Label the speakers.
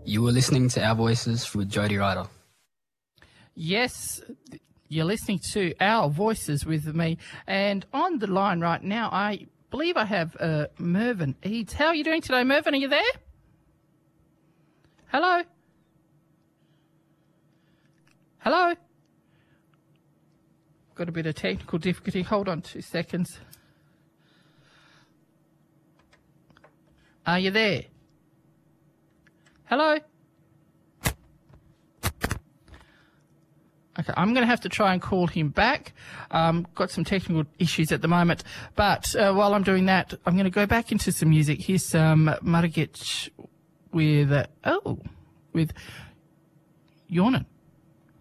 Speaker 1: You were listening to Our Voices with Jody Ryder.
Speaker 2: Yes, you're listening to Our Voices with me. And on the line right now, I believe I have Mervyn Eads. How are you doing today, Mervyn? Are you there? Hello? Hello? Got a bit of technical difficulty. Hold on 2 seconds. Are you there? Hello? Okay, I'm going to have to try and call him back. Got some technical issues at the moment. But while I'm doing that, I'm going to go back into some music. Here's some Margit with, with Yawnin'.